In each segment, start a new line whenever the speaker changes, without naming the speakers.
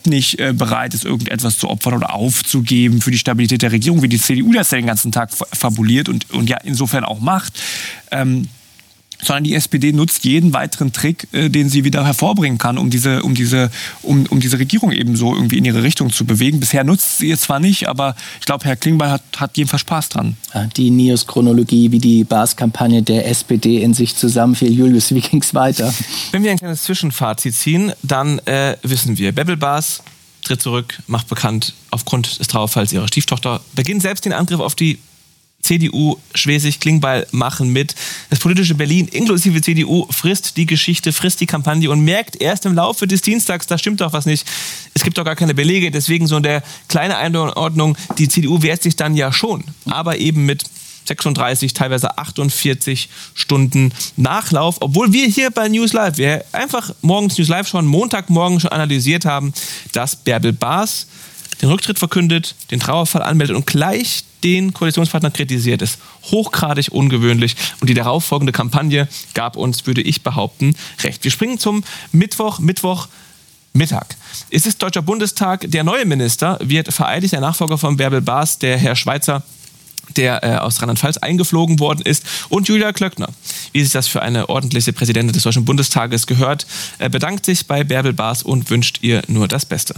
nicht bereit ist, irgendetwas zu opfern oder aufzugeben für die Stabilität der Regierung, wie die CDU das den ganzen Tag fabuliert und ja insofern auch macht. Sondern die SPD nutzt jeden weiteren Trick, den sie wieder hervorbringen kann, um diese Regierung eben so irgendwie in ihre Richtung zu bewegen. Bisher nutzt sie es zwar nicht, aber ich glaube, Herr Klingbeil hat jedenfalls Spaß dran.
Die Neos-Chronologie, wie die Baas-Kampagne der SPD in sich zusammenfiel. Julius, wie ging's weiter?
Wenn wir ein kleines Zwischenfazit ziehen, dann wissen wir, Bärbel Baas tritt zurück, macht bekannt, aufgrund des Trauerfalls ihrer Stieftochter, beginnt selbst den Angriff auf die CDU, Schwesig, Klingbeil machen mit. Das politische Berlin inklusive CDU frisst die Geschichte, frisst die Kampagne und merkt erst im Laufe des Dienstags, da stimmt doch was nicht. Es gibt doch gar keine Belege, deswegen so in der kleinen Einordnung, die CDU wehrt sich dann ja schon, aber eben mit 36, teilweise 48 Stunden Nachlauf, obwohl wir hier bei News Live, wir einfach morgens News Live schauen, Montagmorgen schon analysiert haben, dass Bärbel Baas den Rücktritt verkündet, den Trauerfall anmeldet und gleich den Koalitionspartner kritisiert, ist hochgradig ungewöhnlich und die darauffolgende Kampagne gab uns, würde ich behaupten, recht. Wir springen zum Mittwochmittag. Es ist Deutscher Bundestag, der neue Minister wird vereidigt, der Nachfolger von Bärbel Baas, der Herr Schweizer, der aus Rheinland-Pfalz eingeflogen worden ist, und Julia Klöckner, wie sich das für eine ordentliche Präsidentin des Deutschen Bundestages gehört, bedankt sich bei Bärbel Baas und wünscht ihr nur das Beste.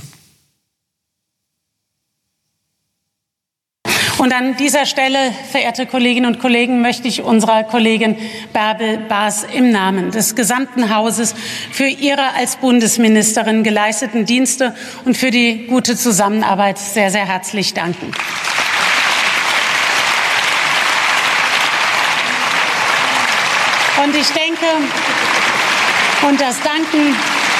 Und an dieser Stelle, verehrte Kolleginnen und Kollegen, möchte ich unserer Kollegin Bärbel Baas im Namen des gesamten Hauses für ihre als Bundesministerin geleisteten Dienste und für die gute Zusammenarbeit sehr, sehr herzlich danken. Und ich denke, und das Danken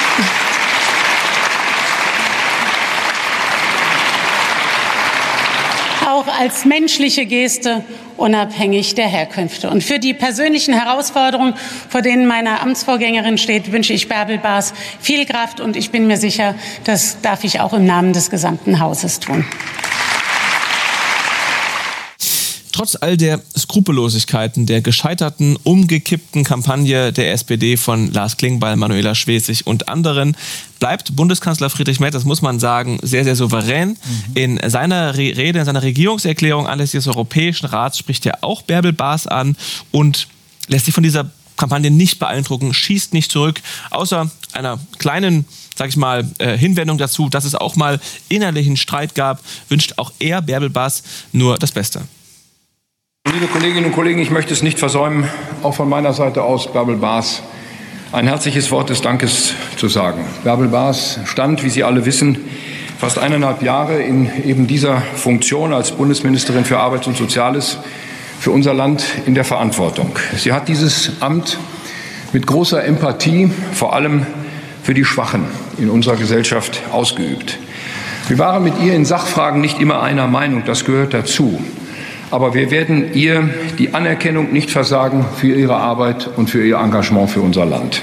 auch als menschliche Geste, unabhängig der Herkünfte. Und für die persönlichen Herausforderungen, vor denen meine Amtsvorgängerin steht, wünsche ich Bärbel Baas viel Kraft und ich bin mir sicher, das darf ich auch im Namen des gesamten Hauses tun.
Trotz all der Skrupellosigkeiten, der gescheiterten, umgekippten Kampagne der SPD von Lars Klingbeil, Manuela Schwesig und anderen, bleibt Bundeskanzler Friedrich Merz, das muss man sagen, sehr, sehr souverän. In seiner Rede, in seiner Regierungserklärung anlässlich des Europäischen Rats spricht er auch Bärbel Baas an und lässt sich von dieser Kampagne nicht beeindrucken, schießt nicht zurück, außer einer kleinen, sag ich mal, Hinwendung dazu, dass es auch mal innerlichen Streit gab, wünscht auch er Bärbel Baas nur das Beste.
Liebe Kolleginnen und Kollegen, ich möchte es nicht versäumen, auch von meiner Seite aus Bärbel Baas ein herzliches Wort des Dankes zu sagen. Bärbel Baas stand, wie Sie alle wissen, fast 1,5 Jahre in eben dieser Funktion als Bundesministerin für Arbeit und Soziales für unser Land in der Verantwortung. Sie hat dieses Amt mit großer Empathie, vor allem für die Schwachen in unserer Gesellschaft, ausgeübt. Wir waren mit ihr in Sachfragen nicht immer einer Meinung, das gehört dazu. Aber wir werden ihr die Anerkennung nicht versagen für ihre Arbeit und für ihr Engagement für unser Land.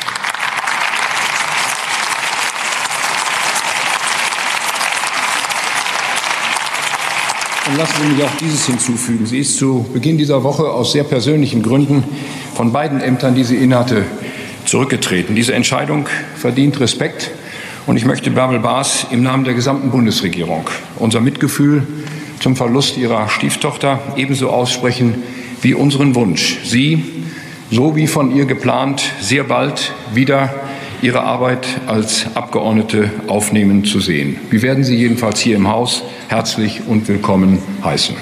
Und lassen Sie mich auch dieses hinzufügen. Sie ist zu Beginn dieser Woche aus sehr persönlichen Gründen von beiden Ämtern, die sie innehatte, zurückgetreten. Diese Entscheidung verdient Respekt. Und ich möchte Bärbel Baas im Namen der gesamten Bundesregierung unser Mitgefühl zum Verlust ihrer Stieftochter ebenso aussprechen wie unseren Wunsch, sie, so wie von ihr geplant, sehr bald wieder ihre Arbeit als Abgeordnete aufnehmen zu sehen. Wir werden Sie jedenfalls hier im Haus herzlich und willkommen heißen.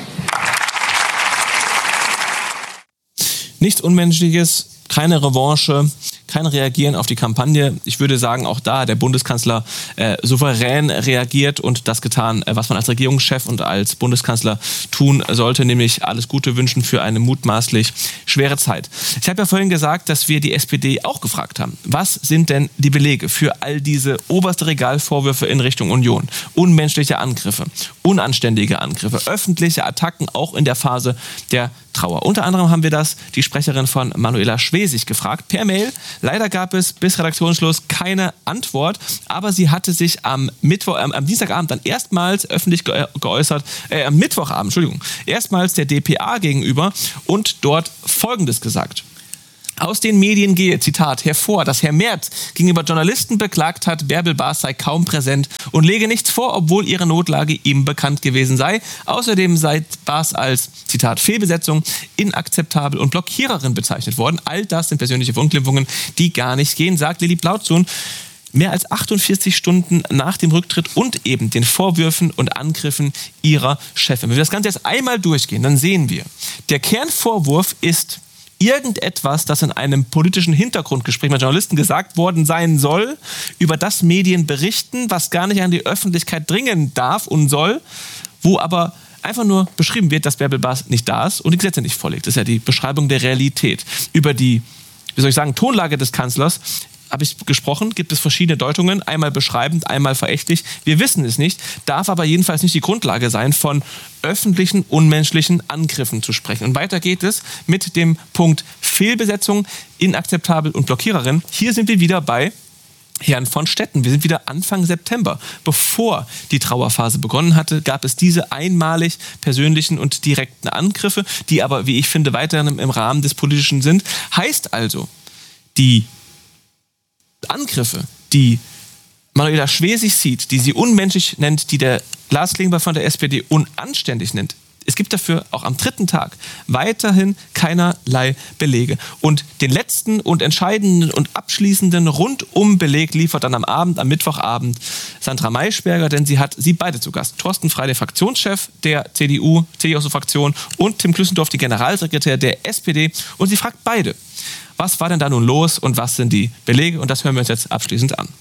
Nichts Unmenschliches, keine Revanche, kein Reagieren auf die Kampagne. Ich würde sagen, auch da hat der Bundeskanzler souverän reagiert und das getan, was man als Regierungschef und als Bundeskanzler tun sollte, nämlich alles Gute wünschen für eine mutmaßlich schwere Zeit. Ich habe ja vorhin gesagt, dass wir die SPD auch gefragt haben. Was sind denn die Belege für all diese oberste Regalvorwürfe in Richtung Union? Unmenschliche Angriffe, unanständige Angriffe, öffentliche Attacken, auch in der Phase der Trauer. Unter anderem haben wir das die Sprecherin von Manuela Schwesig gefragt, per Mail. Leider gab es bis Redaktionsschluss keine Antwort, aber sie hatte sich am Dienstagabend dann erstmals öffentlich geäußert, am Mittwochabend, erstmals der dpa gegenüber und dort Folgendes gesagt. Aus den Medien gehe, Zitat, hervor, dass Herr Merz gegenüber Journalisten beklagt hat, Bärbel Baas sei kaum präsent und lege nichts vor, obwohl ihre Notlage ihm bekannt gewesen sei. Außerdem sei Baas als, Zitat, Fehlbesetzung, inakzeptabel und Blockiererin bezeichnet worden. All das sind persönliche Verunglimpfungen, die gar nicht gehen, sagt Lilly Blautsohn. Mehr als 48 Stunden nach dem Rücktritt und eben den Vorwürfen und Angriffen ihrer Chefin. Wenn wir das Ganze jetzt einmal durchgehen, dann sehen wir, der Kernvorwurf ist irgendetwas, das in einem politischen Hintergrundgespräch mit Journalisten gesagt worden sein soll, über das Medien berichten, was gar nicht an die Öffentlichkeit dringen darf und soll, wo aber einfach nur beschrieben wird, dass Bärbel Baas nicht da ist und die Gesetze nicht vorlegt. Das ist ja die Beschreibung der Realität. Über die, wie soll ich sagen, Tonlage des Kanzlers habe ich gesprochen, gibt es verschiedene Deutungen, einmal beschreibend, einmal verächtlich. Wir wissen es nicht, darf aber jedenfalls nicht die Grundlage sein, von öffentlichen, unmenschlichen Angriffen zu sprechen. Und weiter geht es mit dem Punkt Fehlbesetzung, inakzeptabel und Blockiererin. Hier sind wir wieder bei Herrn von Stetten. Wir sind wieder Anfang September. Bevor die Trauerphase begonnen hatte, gab es diese einmalig persönlichen und direkten Angriffe, die aber, wie ich finde, weiterhin im Rahmen des Politischen sind. Heißt also, die Angriffe, die Manuela Schwesig sieht, die sie unmenschlich nennt, die der Lars Klingbeil von der SPD unanständig nennt, es gibt dafür auch am dritten Tag weiterhin keinerlei Belege. Und den letzten und entscheidenden und abschließenden Rundum-Beleg liefert dann am Abend, am Mittwochabend, Sandra Maischberger, denn sie hat sie beide zu Gast. Thorsten Frey, der Fraktionschef der CDU-Fraktion und Tim Klüssendorf, der Generalsekretär der SPD. Und sie fragt beide, was war denn da nun los und was sind die Belege? Und das hören wir uns jetzt abschließend an.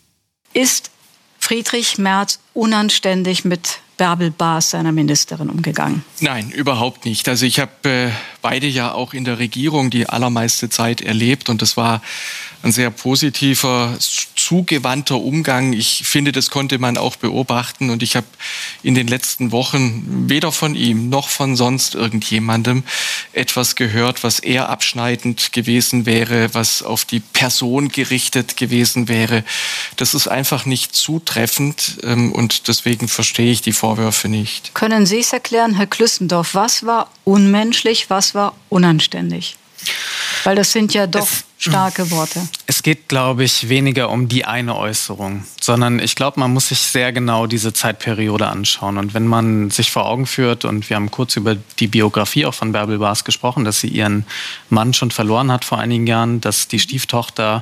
Ist Friedrich Merz unanständig mit Bärbel Baas, seiner Ministerin, umgegangen?
Nein, überhaupt nicht. Also ich habe beide ja auch in der Regierung die allermeiste Zeit erlebt und das war ein sehr positiver, zugewandter Umgang. Ich finde, das konnte man auch beobachten und ich habe in den letzten Wochen weder von ihm noch von sonst irgendjemandem etwas gehört, was eher abschneidend gewesen wäre, was auf die Person gerichtet gewesen wäre. Das ist einfach nicht zutreffend und deswegen verstehe ich die Vorwürfe nicht.
Können Sie es erklären, Herr Klüssendorf, was war unmenschlich, was war unanständig? Weil das sind ja doch starke Worte.
Es geht, glaube ich, weniger um die eine Äußerung, sondern ich glaube, man muss sich sehr genau diese Zeitperiode anschauen. Und wenn man sich vor Augen führt, und wir haben kurz über die Biografie auch von Bärbel Baas gesprochen, dass sie ihren Mann schon verloren hat vor einigen Jahren, dass die Stieftochter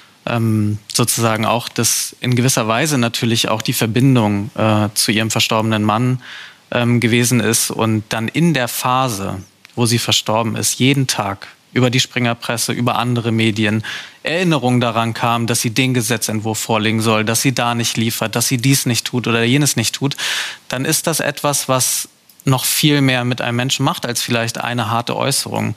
sozusagen auch das in gewisser Weise natürlich auch die Verbindung zu ihrem verstorbenen Mann gewesen ist und dann in der Phase, wo sie verstorben ist, jeden Tag über die Springerpresse, über andere Medien Erinnerungen daran kam, dass sie den Gesetzentwurf vorlegen soll, dass sie da nicht liefert, dass sie dies nicht tut oder jenes nicht tut, dann ist das etwas, was noch viel mehr mit einem Menschen macht, als vielleicht eine harte Äußerung.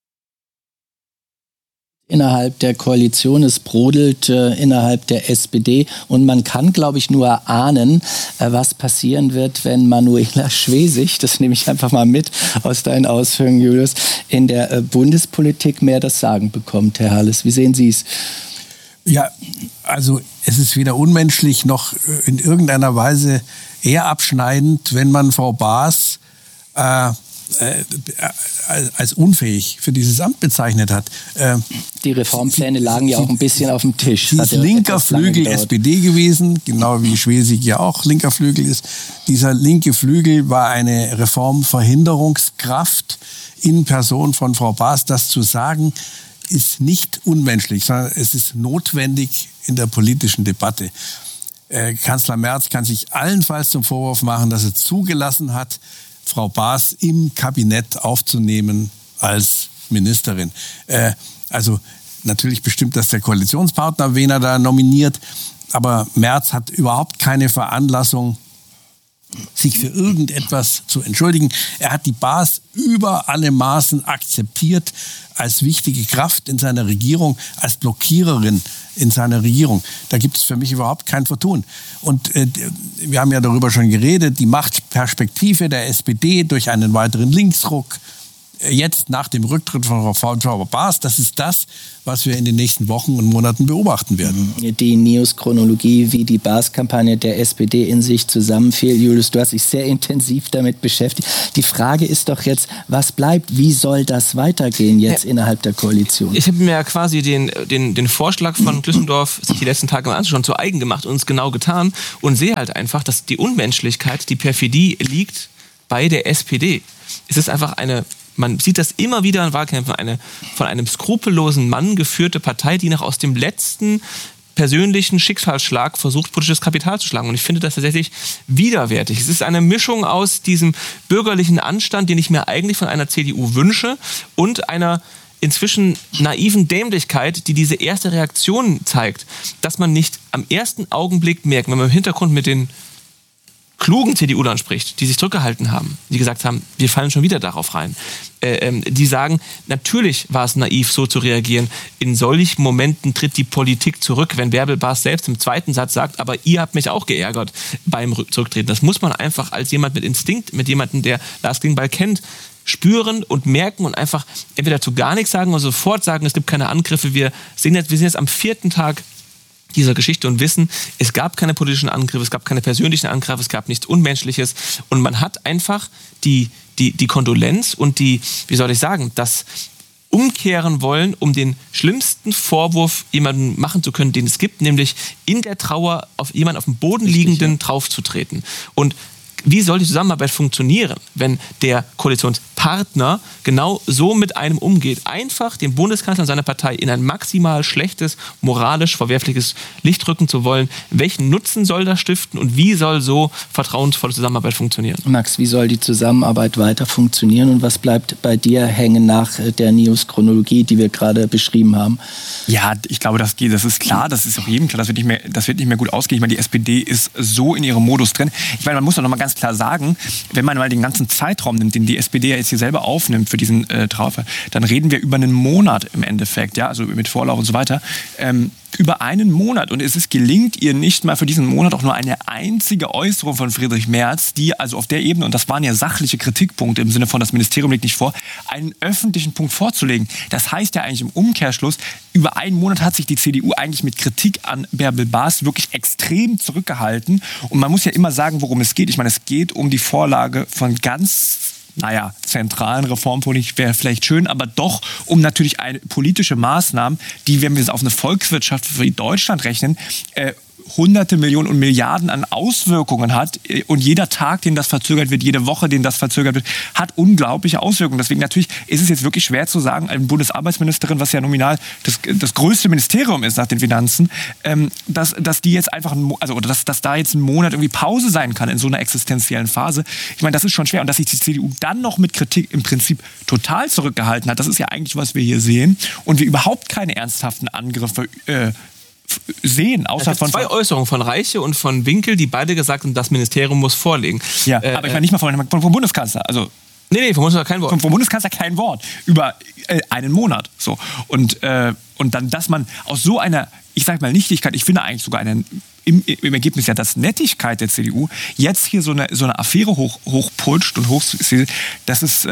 Innerhalb der Koalition, es brodelt innerhalb der SPD und man kann, glaube ich, nur ahnen, was passieren wird, wenn Manuela Schwesig, das nehme ich einfach mal mit aus deinen Ausführungen, Julius, in der Bundespolitik mehr das Sagen bekommt. Herr Harles, wie sehen Sie es?
Ja, also es ist weder unmenschlich noch in irgendeiner Weise eher abschneidend, wenn man Frau Baas als unfähig für dieses Amt bezeichnet hat.
Die Reformpläne lagen ja auch ein bisschen auf dem Tisch.
Sie ist linker Flügel SPD gewesen, genau wie Schwesig ja auch linker Flügel ist. Dieser linke Flügel war eine Reformverhinderungskraft in Person von Frau Baas. Das zu sagen, ist nicht unmenschlich, sondern es ist notwendig in der politischen Debatte. Kanzler Merz kann sich allenfalls zum Vorwurf machen, dass er zugelassen hat, Frau Baas im Kabinett aufzunehmen als Ministerin. Also natürlich bestimmt das der Koalitionspartner, wen er da nominiert. Aber Merz hat überhaupt keine Veranlassung, sich für irgendetwas zu entschuldigen. Er hat die Baas über alle Maßen akzeptiert als wichtige Kraft in seiner Regierung, als Blockiererin in seiner Regierung. Da gibt es für mich überhaupt kein Vertun. Und wir haben ja darüber schon geredet, die Machtperspektive der SPD durch einen weiteren Linksruck jetzt nach dem Rücktritt von Frau Baas, das ist das, was wir in den nächsten Wochen und Monaten beobachten werden.
Die News-Chronologie, wie die Baas-Kampagne der SPD in sich zusammenfiel. Julius, du hast dich sehr intensiv damit beschäftigt. Die Frage ist doch jetzt, was bleibt? Wie soll das weitergehen jetzt innerhalb der Koalition?
Ich habe mir ja quasi den Vorschlag von Klüssendorf sich die letzten Tage mal anzuschauen, zu eigen gemacht und es genau getan und sehe halt einfach, dass die Unmenschlichkeit, die Perfidie liegt bei der SPD. Es ist einfach man sieht das immer wieder in Wahlkämpfen, eine von einem skrupellosen Mann geführte Partei, die noch aus dem letzten persönlichen Schicksalsschlag versucht, politisches Kapital zu schlagen. Und ich finde das tatsächlich widerwärtig. Es ist eine Mischung aus diesem bürgerlichen Anstand, den ich mir eigentlich von einer CDU wünsche, und einer inzwischen naiven Dämlichkeit, die diese erste Reaktion zeigt, dass man nicht am ersten Augenblick merkt, wenn man im Hintergrund mit den klugen CDUlern spricht, die sich zurückgehalten haben, die gesagt haben, wir fallen schon wieder darauf rein. Die sagen, natürlich war es naiv, so zu reagieren. In solchen Momenten tritt die Politik zurück, wenn Bärbel Baas selbst im zweiten Satz sagt, aber ihr habt mich auch geärgert beim Zurücktreten. Das muss man einfach als jemand mit Instinkt, mit jemandem, der Lars Klingbeil kennt, spüren und merken und einfach entweder zu gar nichts sagen oder sofort sagen, es gibt keine Angriffe. Wir sind jetzt am 4. Tag dieser Geschichte und wissen, es gab keine politischen Angriffe, es gab keine persönlichen Angriffe, es gab nichts Unmenschliches und man hat einfach die Kondolenz und das umkehren wollen, um den schlimmsten Vorwurf jemandem machen zu können, den es gibt, nämlich in der Trauer auf jemanden auf dem Boden liegenden draufzutreten. Und wie soll die Zusammenarbeit funktionieren, wenn der Koalitionspartner genau so mit einem umgeht? Einfach den Bundeskanzler und seine Partei in ein maximal schlechtes, moralisch verwerfliches Licht rücken zu wollen. Welchen Nutzen soll das stiften und wie soll so vertrauensvolle Zusammenarbeit funktionieren?
Max, wie soll die Zusammenarbeit weiter funktionieren und was bleibt bei dir hängen nach der News-Chronologie, die wir gerade beschrieben haben?
Ja, ich glaube, das ist klar, das ist auch jedem klar, das wird nicht mehr gut ausgehen. Ich meine, die SPD ist so in ihrem Modus drin. Ich meine, man muss doch noch mal ganz klar sagen, wenn man mal den ganzen Zeitraum nimmt, den die SPD ja jetzt hier selber aufnimmt für diesen Trauerfall, dann reden wir über einen Monat im Endeffekt, ja, also mit Vorlauf und so weiter, über einen Monat. Und es gelingt ihr nicht mal für diesen Monat auch nur eine einzige Äußerung von Friedrich Merz, die also auf der Ebene, und das waren ja sachliche Kritikpunkte im Sinne von, das Ministerium legt nicht vor, einen öffentlichen Punkt vorzulegen. Das heißt ja eigentlich im Umkehrschluss, über einen Monat hat sich die CDU eigentlich mit Kritik an Bärbel Baas wirklich extrem zurückgehalten. Und man muss ja immer sagen, worum es geht. Ich meine, es geht um die Vorlage von ganz zentralen Reformpolitik wäre vielleicht schön, aber doch um natürlich eine politische Maßnahmen, die, wenn wir es auf eine Volkswirtschaft wie Deutschland rechnen, Hunderte Millionen und Milliarden an Auswirkungen hat und jeder Tag, den das verzögert wird, jede Woche, den das verzögert wird, hat unglaubliche Auswirkungen. Deswegen natürlich ist es jetzt wirklich schwer zu sagen, eine Bundesarbeitsministerin, was ja nominal das größte Ministerium ist nach den Finanzen, dass die jetzt einfach, dass da jetzt ein Monat irgendwie Pause sein kann in so einer existenziellen Phase. Ich meine, das ist schon schwer. Und dass sich die CDU dann noch mit Kritik im Prinzip total zurückgehalten hat, das ist ja eigentlich, was wir hier sehen. Und wir überhaupt keine ernsthaften Angriffe sehen, außer von
zwei Äußerungen von Reiche und von Winkel, die beide gesagt haben, das Ministerium muss vorlegen.
Ja, aber ich meine nicht mal vom Bundeskanzler. Also
nee, vom Bundeskanzler kein Wort.
Vom Bundeskanzler kein Wort über einen Monat. So und dann, dass man aus so einer, ich sag mal Nichtigkeit, ich finde eigentlich sogar im Ergebnis ja das Nettigkeit der CDU jetzt hier so eine Affäre hochputscht und das ist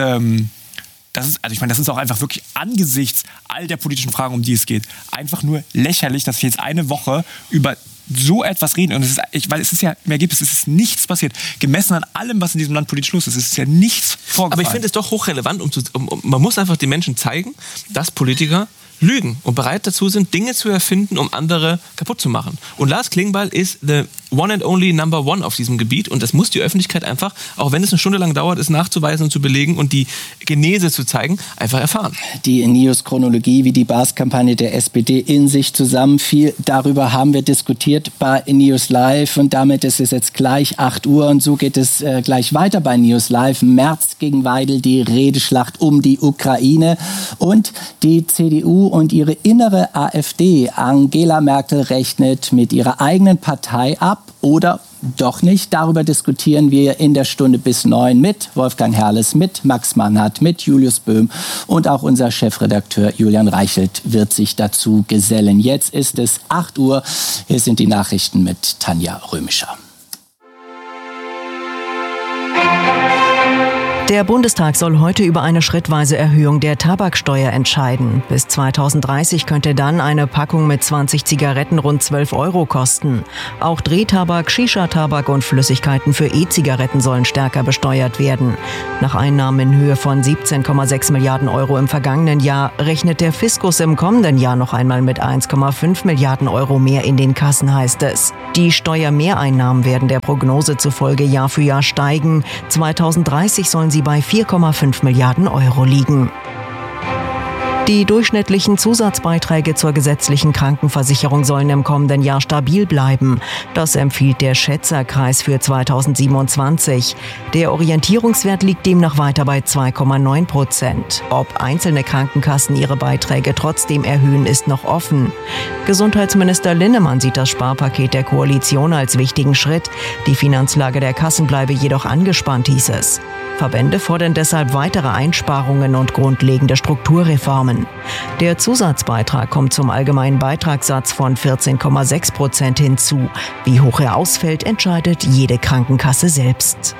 das ist auch einfach wirklich angesichts all der politischen Fragen, um die es geht, einfach nur lächerlich, dass wir jetzt eine Woche über so etwas reden. Und weil es ist ja im Ergebnis, es ist nichts passiert. Gemessen an allem, was in diesem Land politisch los ist, ist ja nichts vorgefallen.
Aber ich finde es doch hochrelevant, man muss einfach den Menschen zeigen, dass Politiker lügen und bereit dazu sind, Dinge zu erfinden, um andere kaputt zu machen. Und Lars Klingbeil ist the one and only number one auf diesem Gebiet und das muss die Öffentlichkeit einfach, auch wenn es eine Stunde lang dauert, es nachzuweisen und zu belegen und die Genese zu zeigen, einfach erfahren.
Die News-Chronologie, wie die Baas-Kampagne der SPD in sich zusammenfiel, darüber haben wir diskutiert bei News Live und damit ist es jetzt gleich 8 Uhr und so geht es gleich weiter bei News Live. Merz gegen Weidel, die Redeschlacht um die Ukraine und die CDU und ihre innere AfD. Angela Merkel rechnet mit ihrer eigenen Partei ab oder doch nicht. Darüber diskutieren wir in der Stunde bis 9 mit Wolfgang Herrles, mit Max Mannhardt, mit Julius Böhm und auch unser Chefredakteur Julian Reichelt wird sich dazu gesellen. Jetzt ist es 8 Uhr. Hier sind die Nachrichten mit Tanja Römischer.
Der Bundestag soll heute über eine schrittweise Erhöhung der Tabaksteuer entscheiden. Bis 2030 könnte dann eine Packung mit 20 Zigaretten rund 12 € kosten. Auch Drehtabak, Shisha-Tabak und Flüssigkeiten für E-Zigaretten sollen stärker besteuert werden. Nach Einnahmen in Höhe von 17,6 Milliarden € im vergangenen Jahr rechnet der Fiskus im kommenden Jahr noch einmal mit 1,5 Milliarden € mehr in den Kassen, heißt es. Die Steuermehreinnahmen werden der Prognose zufolge Jahr für Jahr steigen. 2030 sollen sie bei 4,5 Milliarden € liegen. Die durchschnittlichen Zusatzbeiträge zur gesetzlichen Krankenversicherung sollen im kommenden Jahr stabil bleiben. Das empfiehlt der Schätzerkreis für 2027. Der Orientierungswert liegt demnach weiter bei 2,9%. Ob einzelne Krankenkassen ihre Beiträge trotzdem erhöhen, ist noch offen. Gesundheitsminister Linnemann sieht das Sparpaket der Koalition als wichtigen Schritt. Die Finanzlage der Kassen bleibe jedoch angespannt, hieß es. Verbände fordern deshalb weitere Einsparungen und grundlegende Strukturreformen. Der Zusatzbeitrag kommt zum allgemeinen Beitragssatz von 14,6% hinzu. Wie hoch er ausfällt, entscheidet jede Krankenkasse selbst.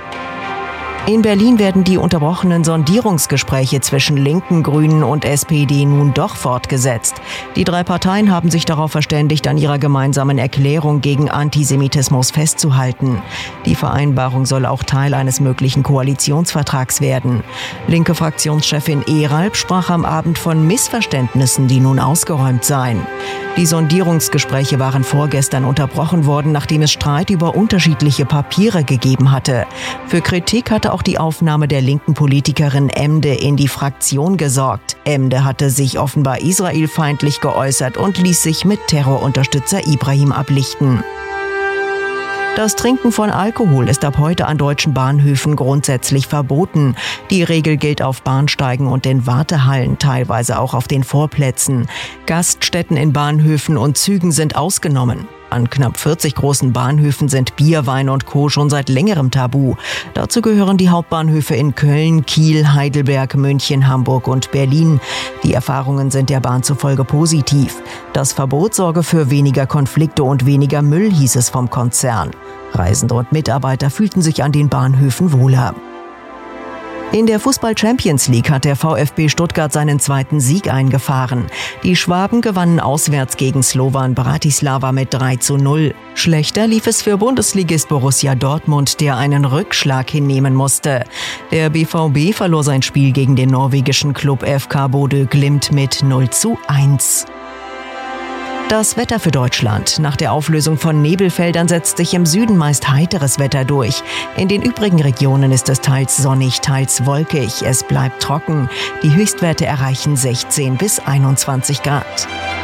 In Berlin werden die unterbrochenen Sondierungsgespräche zwischen Linken, Grünen und SPD nun doch fortgesetzt. Die 3 Parteien haben sich darauf verständigt, an ihrer gemeinsamen Erklärung gegen Antisemitismus festzuhalten. Die Vereinbarung soll auch Teil eines möglichen Koalitionsvertrags werden. Linke Fraktionschefin Eralb sprach am Abend von Missverständnissen, die nun ausgeräumt seien. Die Sondierungsgespräche waren vorgestern unterbrochen worden, nachdem es Streit über unterschiedliche Papiere gegeben hatte. Für Kritik hatte auch die Aufnahme der linken Politikerin Emde in die Fraktion gesorgt. Emde hatte sich offenbar israelfeindlich geäußert und ließ sich mit Terrorunterstützer Ibrahim ablichten. Das Trinken von Alkohol ist ab heute an deutschen Bahnhöfen grundsätzlich verboten. Die Regel gilt auf Bahnsteigen und in Wartehallen, teilweise auch auf den Vorplätzen. Gaststätten in Bahnhöfen und Zügen sind ausgenommen. An knapp 40 großen Bahnhöfen sind Bier, Wein und Co. schon seit längerem tabu. Dazu gehören die Hauptbahnhöfe in Köln, Kiel, Heidelberg, München, Hamburg und Berlin. Die Erfahrungen sind der Bahn zufolge positiv. Das Verbot sorge für weniger Konflikte und weniger Müll, hieß es vom Konzern. Reisende und Mitarbeiter fühlten sich an den Bahnhöfen wohler. In der Fußball-Champions League hat der VfB Stuttgart seinen 2. Sieg eingefahren. Die Schwaben gewannen auswärts gegen Slovan Bratislava mit 3:0. Schlechter lief es für Bundesligist Borussia Dortmund, der einen Rückschlag hinnehmen musste. Der BVB verlor sein Spiel gegen den norwegischen Klub FK Bodø Glimt mit 0:1. Das Wetter für Deutschland. Nach der Auflösung von Nebelfeldern setzt sich im Süden meist heiteres Wetter durch. In den übrigen Regionen ist es teils sonnig, teils wolkig. Es bleibt trocken. Die Höchstwerte erreichen 16 bis 21 Grad.